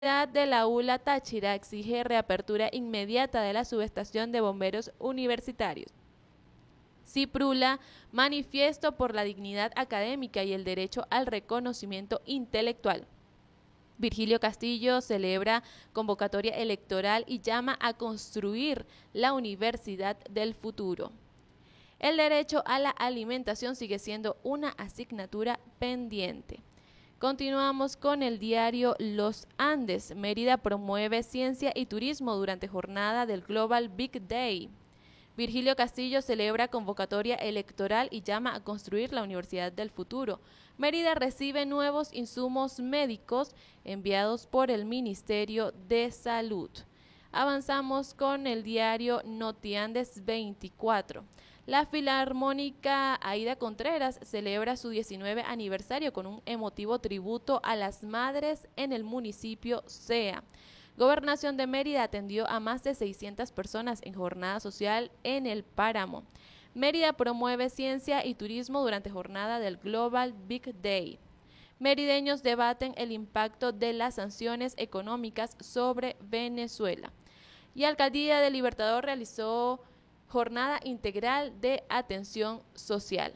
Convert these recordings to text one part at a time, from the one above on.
De la ULA Táchira exige reapertura inmediata de la subestación de bomberos universitarios. CIPRULA, manifiesto por la dignidad académica y el derecho al reconocimiento intelectual. Virgilio Castillo celebra convocatoria electoral y llama a construir la universidad del futuro. El derecho a la alimentación sigue siendo una asignatura pendiente. Continuamos con el diario Los Andes. Mérida promueve ciencia y turismo durante jornada del Global Big Day. Virgilio Castillo celebra convocatoria electoral y llama a construir la Universidad del Futuro. Mérida recibe nuevos insumos médicos enviados por el Ministerio de Salud. Avanzamos con el diario Notiandes 24. La Filarmónica Aida Contreras celebra su 19 aniversario con un emotivo tributo a las madres en el municipio Sea. Gobernación de Mérida atendió a más de 600 personas en jornada social en el Páramo. Mérida promueve ciencia y turismo durante jornada del Global Big Day. Merideños debaten el impacto de las sanciones económicas sobre Venezuela. Y Alcaldía de Libertador realizó jornada integral de atención social.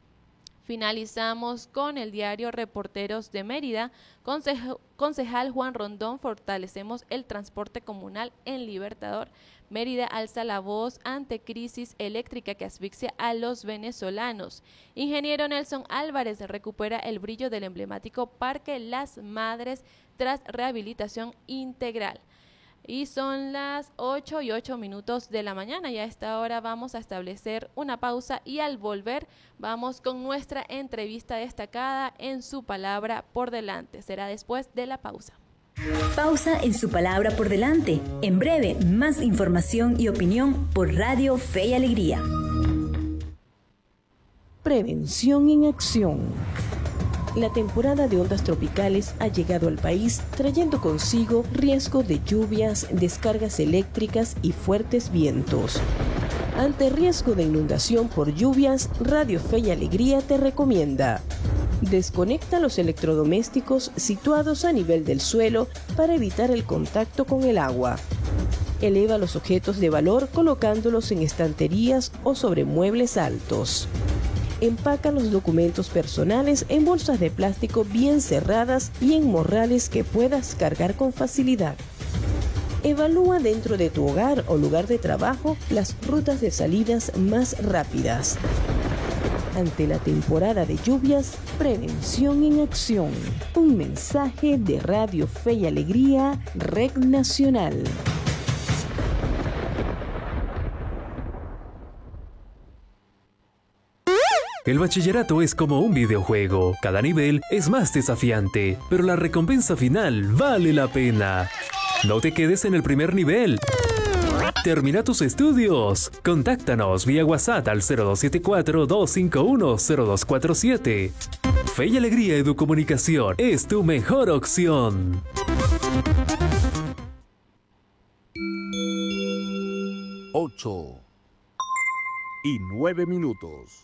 Finalizamos con el diario Reporteros de Mérida. Concejal Juan Rondón, fortalecemos el transporte comunal en Libertador. Mérida alza la voz ante crisis eléctrica que asfixia a los venezolanos. Ingeniero Nelson Álvarez recupera el brillo del emblemático Parque Las Madres tras rehabilitación integral. Y son las 8:08 de la mañana y a esta hora vamos a establecer una pausa y al volver vamos con nuestra entrevista destacada en Su Palabra por Delante. Será después de la pausa. Pausa en Su Palabra por Delante. En breve, más información y opinión por Radio Fe y Alegría. Prevención en acción. La temporada de ondas tropicales ha llegado al país trayendo consigo riesgo de lluvias, descargas eléctricas y fuertes vientos. Ante riesgo de inundación por lluvias, Radio Fe y Alegría te recomienda: desconecta los electrodomésticos situados a nivel del suelo para evitar el contacto con el agua. Eleva los objetos de valor colocándolos en estanterías o sobre muebles altos. Empaca los documentos personales en bolsas de plástico bien cerradas y en morrales que puedas cargar con facilidad. Evalúa dentro de tu hogar o lugar de trabajo las rutas de salidas más rápidas. Ante la temporada de lluvias, prevención en acción. Un mensaje de Radio Fe y Alegría, Red Nacional. El bachillerato es como un videojuego. Cada nivel es más desafiante, pero la recompensa final vale la pena. No te quedes en el primer nivel. Termina tus estudios. Contáctanos vía WhatsApp al 0274-251-0247. Fe y Alegría Educomunicación es tu mejor opción. 8:09.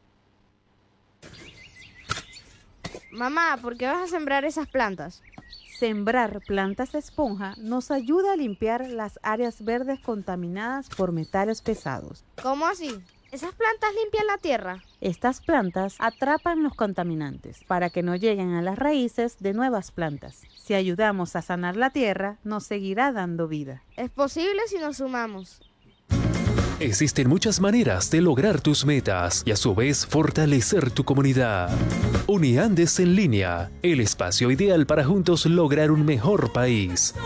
Mamá, ¿por qué vas a sembrar esas plantas? Sembrar plantas de esponja nos ayuda a limpiar las áreas verdes contaminadas por metales pesados. ¿Cómo así? ¿Esas plantas limpian la tierra? Estas plantas atrapan los contaminantes para que no lleguen a las raíces de nuevas plantas. Si ayudamos a sanar la tierra, nos seguirá dando vida. Es posible si nos sumamos. Existen muchas maneras de lograr tus metas y a su vez fortalecer tu comunidad. Uniandes en línea, el espacio ideal para juntos lograr un mejor país.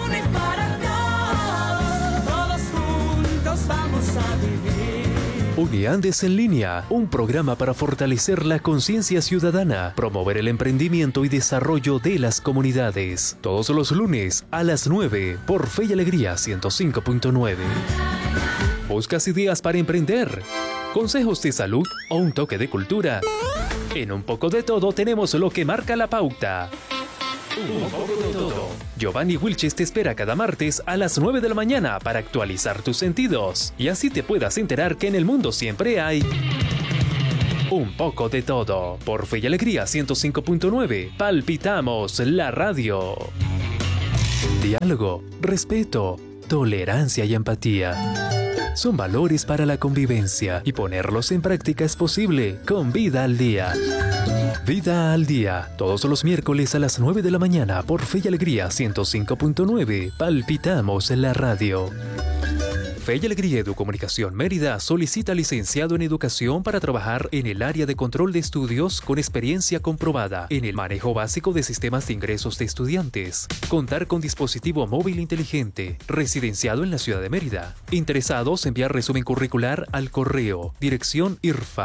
Uniandes en línea, un programa para fortalecer la conciencia ciudadana, promover el emprendimiento y desarrollo de las comunidades. Todos los lunes a las 9 por Fe y Alegría 105.9. ¿Buscas ideas para emprender? ¿Consejos de salud o un toque de cultura? En Un Poco de Todo tenemos lo que marca la pauta. Un poco de todo. Giovanni Wilches te espera cada martes a las 9 de la mañana para actualizar tus sentidos y así te puedas enterar que en el mundo siempre hay un poco de todo. Por Fe y Alegría 105.9, palpitamos la radio. Diálogo, respeto, tolerancia y empatía. Son valores para la convivencia y ponerlos en práctica es posible con Vida al Día. Vida al Día, todos los miércoles a las 9 de la mañana por Fe y Alegría 105.9. Palpitamos en la radio. Fe y Alegría Educomunicación Mérida solicita licenciado en educación para trabajar en el área de control de estudios con experiencia comprobada en el manejo básico de sistemas de ingresos de estudiantes, contar con dispositivo móvil inteligente, residenciado en la ciudad de Mérida. Interesados, enviar resumen curricular al correo dirección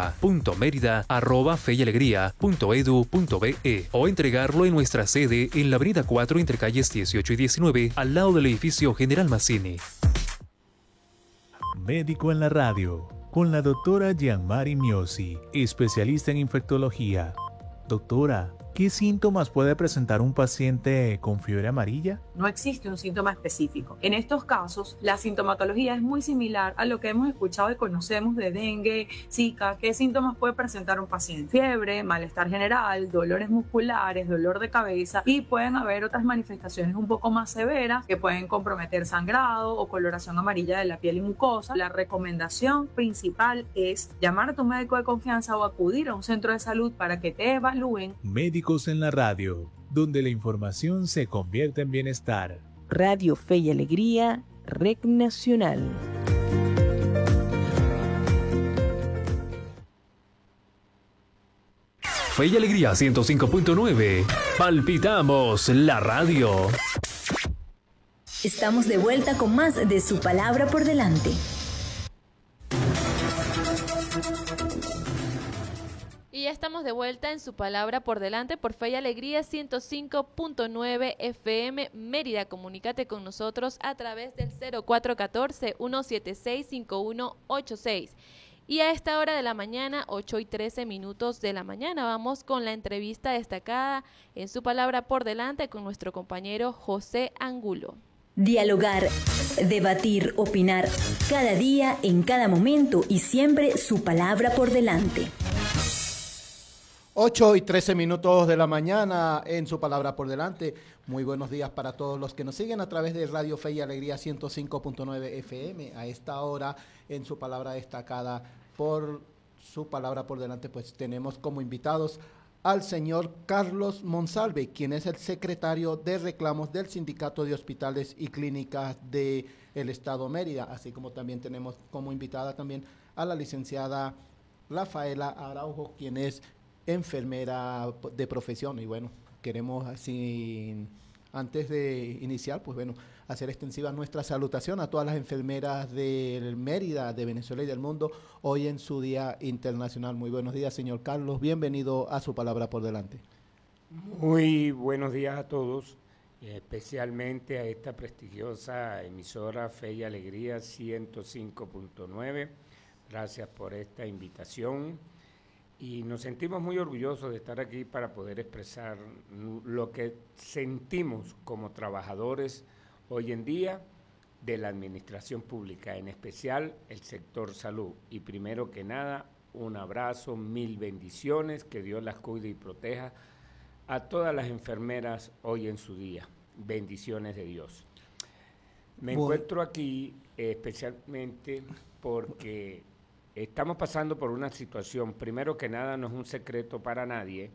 irfa.merida@feyalegria.edu.be o entregarlo en nuestra sede en la avenida 4 entre calles 18 y 19 al lado del edificio General Mazzini. Médico en la radio, con la doctora Gianmari Miosi, especialista en infectología. Doctora, ¿qué síntomas puede presentar un paciente con fiebre amarilla? No existe un síntoma específico. En estos casos, la sintomatología es muy similar a lo que hemos escuchado y conocemos de dengue, zika. ¿Qué síntomas puede presentar un paciente? Fiebre, malestar general, dolores musculares, dolor de cabeza, y pueden haber otras manifestaciones un poco más severas que pueden comprometer sangrado o coloración amarilla de la piel y mucosa. La recomendación principal es llamar a tu médico de confianza o acudir a un centro de salud para que te evalúen. Médicos en la radio, donde la información se convierte en bienestar. Radio Fe y Alegría, Red Nacional. Fe y Alegría 105.9. Palpitamos la radio. Estamos de vuelta con más de Su Palabra por Delante. Y ya estamos de vuelta en Su Palabra por Delante por Fe y Alegría 105.9 FM Mérida. Comunícate con nosotros a través del 0414-176-5186. Y a esta hora de la mañana, 8:13 de la mañana, vamos con la entrevista destacada en Su Palabra por Delante con nuestro compañero José Angulo. Dialogar, debatir, opinar, cada día, en cada momento y siempre Su Palabra por Delante. 8:13 de la mañana en Su Palabra por Delante. Muy buenos días para todos los que nos siguen a través de Radio Fe y Alegría 105.9 FM. A esta hora en Su Palabra destacada por Su Palabra por Delante, pues tenemos como invitados al señor Carlos Monsalve, quien es el secretario de reclamos del Sindicato de Hospitales y Clínicas del Estado Mérida, así como también tenemos como invitada también a la licenciada Rafaela Araujo, quien es enfermera de profesión. Y bueno, queremos así, antes de iniciar, pues bueno, hacer extensiva nuestra salutación a todas las enfermeras de Mérida, de Venezuela y del mundo, hoy en su Día Internacional. Muy buenos días, señor Carlos, bienvenido a Su Palabra por Delante. Muy buenos días a todos, especialmente a esta prestigiosa emisora Fe y Alegría 105.9. Gracias por esta invitación. Y nos sentimos muy orgullosos de estar aquí para poder expresar lo que sentimos como trabajadores hoy en día de la administración pública, en especial el sector salud. Y primero que nada, un abrazo, 1000 bendiciones, que Dios las cuide y proteja a todas las enfermeras hoy en su día. Bendiciones de Dios. Me encuentro aquí especialmente porque estamos pasando por una situación, primero que nada, no es un secreto para nadie,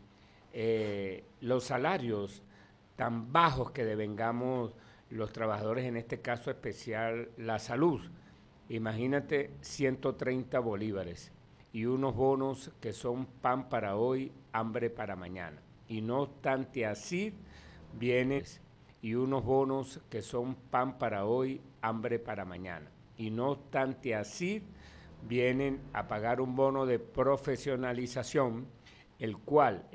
los salarios tan bajos que devengamos los trabajadores, en este caso especial la salud. Imagínate 130 bolívares y unos bonos que son pan para hoy, hambre para mañana. Y no obstante así, vienen y unos bonos que son pan para hoy, hambre para mañana. Y no obstante así, vienen a pagar un bono de profesionalización, el cual